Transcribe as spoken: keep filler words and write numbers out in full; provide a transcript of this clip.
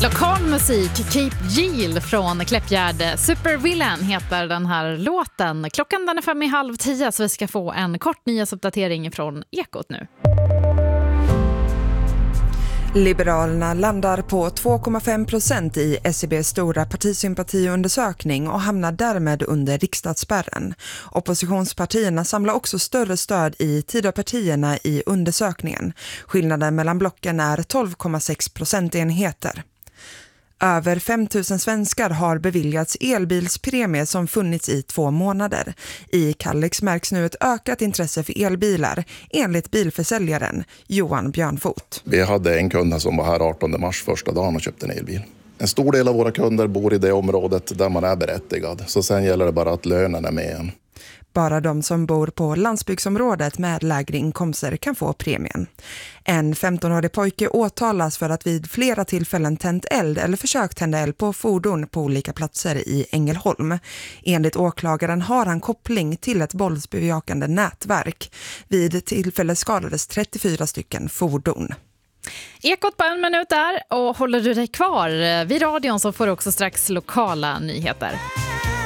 Lokal musik, Cape Gill från Kläppgärde. Supervillain heter den här låten. Klockan den är fem i halv tio så vi ska få en kort nyhetsuppdatering från Ekot nu. Liberalerna landar på två komma fem procent i S E B:s stora partisympatiundersökning och hamnar därmed under riksdagsspärren. Oppositionspartierna samlar också större stöd i Tidöpartierna i undersökningen. Skillnaden mellan blocken är tolv komma sex procentenheter. Över fem tusen svenskar har beviljats elbilspremie som funnits i två månader. I Kalix märks nu ett ökat intresse för elbilar, enligt bilförsäljaren Johan Björnfot. Vi hade en kund som var här artonde mars första dagen och köpte en elbil. En stor del av våra kunder bor i det området där man är berättigad, så sen gäller det bara att lönen är med igen. Bara de som bor på landsbygdsområdet med lägre inkomster kan få premien. En femtonårig pojke åtalas för att vid flera tillfällen tänt eld eller försökt tända eld på fordon på olika platser i Ängelholm. Enligt åklagaren har han koppling till ett våldsbejakande nätverk. Vid tillfälle skadades trettiofyra stycken fordon. Ekot på en minut där, och håller du dig kvar vid radion så får du också strax lokala nyheter.